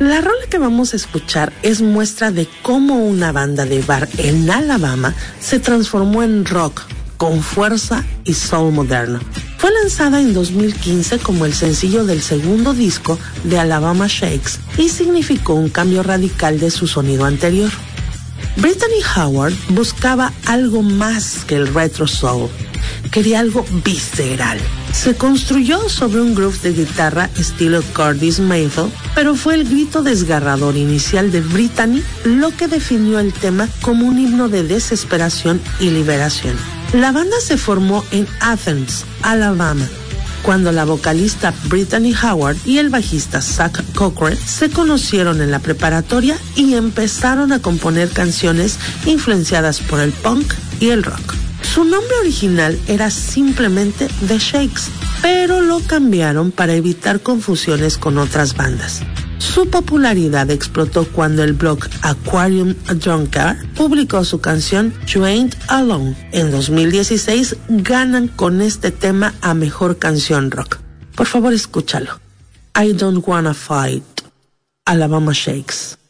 La rola que vamos a escuchar es muestra de cómo una banda de bar en Alabama se transformó en rock con fuerza y soul moderno. Fue lanzada en 2015 como el sencillo del segundo disco de Alabama Shakes y significó un cambio radical de su sonido anterior. Brittany Howard buscaba algo más que el retro soul. Quería algo visceral. Se construyó sobre un groove de guitarra estilo Curtis Mayfield, pero fue el grito desgarrador inicial de Brittany lo que definió el tema como un himno de desesperación y liberación. La banda se formó en Athens, Alabama, cuando la vocalista Brittany Howard y el bajista Zach Cochran se conocieron en la preparatoria y empezaron a componer canciones influenciadas por el punk y el rock. Su nombre original era simplemente The Shakes, pero lo cambiaron para evitar confusiones con otras bandas. Su popularidad explotó cuando el blog Aquarium Drunkard publicó su canción You Ain't Alone. En 2016 ganan con este tema a Mejor Canción Rock. Por favor, escúchalo. I Don't Wanna Fight, Alabama Shakes.